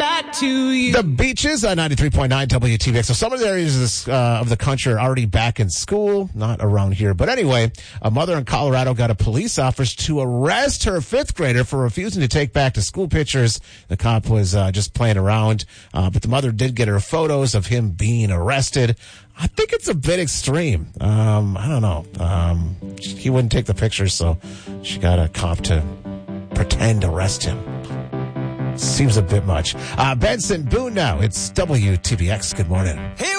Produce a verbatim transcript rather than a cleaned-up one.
back to you. The beaches on ninety-three point nine W T V X. So some of the areas uh, of the country are already back in school, not around here. But anyway, a mother in Colorado got a police officer to arrest her fifth grader for refusing to take back to school pictures. The cop was uh, just playing around, uh, but the mother did get her photos of him being arrested. I think it's a bit extreme. Um, I don't know. Um, he wouldn't take the pictures, so she got a cop to pretend arrest him. Seems a bit much. Uh, Benson Boone now. It's W T V X. Good morning. Here